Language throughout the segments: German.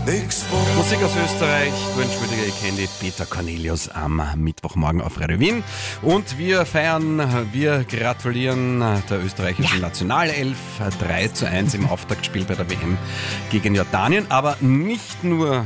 Musik aus Österreich, du entschuldige, ich kenne die Peter Cornelius am Mittwochmorgen auf Radio Wien. Und wir gratulieren der österreichischen Nationalelf 3:1 im Auftaktspiel bei der WM gegen Jordanien. Aber nicht nur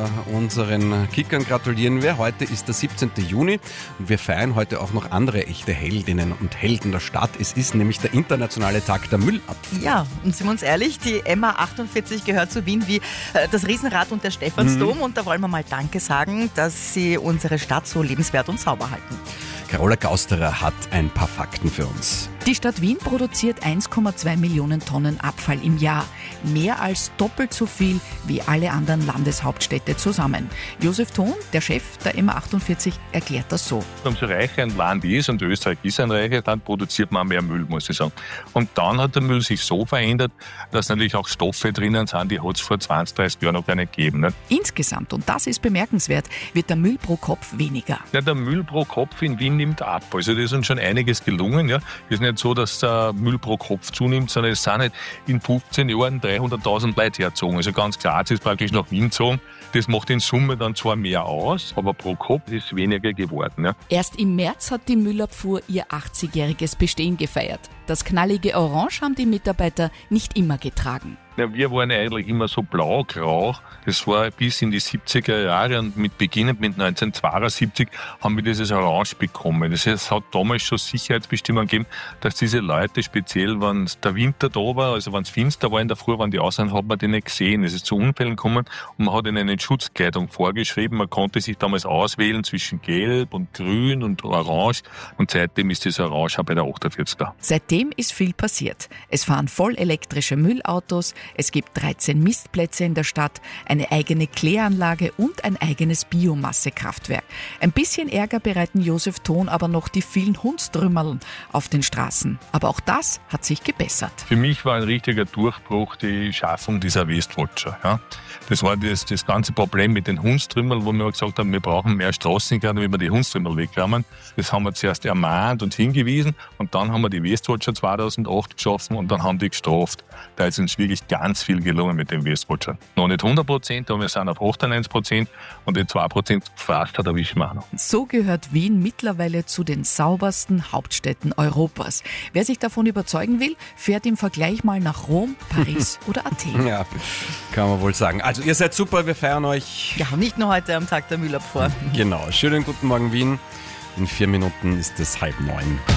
unseren Kickern gratulieren wir. Heute ist der 17. Juni und wir feiern heute auch noch andere echte Heldinnen und Helden der Stadt. Es ist nämlich der internationale Tag der Müllabfuhr. Ja, und sind wir uns ehrlich, die MA48 gehört zu Wien wie das Riesenrad und der Stephansdom. Und da wollen wir mal Danke sagen, dass sie unsere Stadt so lebenswert und sauber halten. Carola Gausterer hat ein paar Fakten für uns. Die Stadt Wien produziert 1,2 Millionen Tonnen Abfall im Jahr. Mehr als doppelt so viel wie alle anderen Landeshauptstädte zusammen. Josef Thon, der Chef der MA48, erklärt das so. Umso reicher ein Land ist, und Österreich ist ein reiches Land, produziert man mehr Müll, muss ich sagen. Und dann hat der Müll sich so verändert, dass natürlich auch Stoffe drinnen sind, die hat es vor 20, 30 Jahren noch gar nicht gegeben. Nicht? Insgesamt, und das ist bemerkenswert, wird der Müll pro Kopf weniger. Ja, der Müll pro Kopf in Wien nimmt ab. Also das ist uns schon einiges gelungen. Ja. Es ist nicht so, dass der Müll pro Kopf zunimmt, sondern es sind halt in 15 Jahren 300.000 Leute hergezogen. Also ganz klar, es ist praktisch nach Wien gezogen. Das macht in Summe dann zwar mehr aus, aber pro Kopf ist weniger geworden. Ja. Erst im März hat die Müllabfuhr ihr 80-jähriges Bestehen gefeiert. Das knallige Orange haben die Mitarbeiter nicht immer getragen. Ja, wir waren eigentlich immer so blau-grau. Das war bis in die 70er Jahre und beginnend mit 1972 haben wir dieses Orange bekommen. Das heißt, es hat damals schon Sicherheitsbestimmungen gegeben, dass diese Leute, speziell wenn der Winter da war, also wenn es finster war in der Früh, wenn die aussehen, hat man die nicht gesehen. Es ist zu Unfällen gekommen und man hat ihnen eine Schutzkleidung vorgeschrieben. Man konnte sich damals auswählen zwischen Gelb und Grün und Orange und seitdem ist das Orange auch bei der 48er. Seitdem ist viel passiert. Es fahren voll elektrische Müllautos, es gibt 13 Mistplätze in der Stadt, eine eigene Kläranlage und ein eigenes Biomassekraftwerk. Ein bisschen Ärger bereiten Josef Thon aber noch die vielen Hundstrümmerln auf den Straßen. Aber auch das hat sich gebessert. Für mich war ein richtiger Durchbruch die Schaffung dieser Wastewatcher. Ja. Das war das ganze Problem mit den Hundstrümmeln, wo wir gesagt haben, wir brauchen mehr Straßengarten, wie wir die Hundstrümmel wegräumen. Das haben wir zuerst ermahnt und hingewiesen und dann haben wir die Wastewatcher 2008 geschaffen und dann haben die gestraft. Da ist uns wirklich ganz viel gelungen mit dem Wastewatcher. Noch nicht 100%, aber wir sind auf 98% und die 2% fast erwischen wir auch noch. So gehört Wien mittlerweile zu den saubersten Hauptstädten Europas. Wer sich davon überzeugen will, fährt im Vergleich mal nach Rom, Paris oder Athen. Ja, kann man wohl sagen. Also ihr seid super, wir feiern euch. Ja, nicht nur heute am Tag der Müllabfuhr. Genau, schönen guten Morgen Wien. In 4 Minuten ist es 8:30.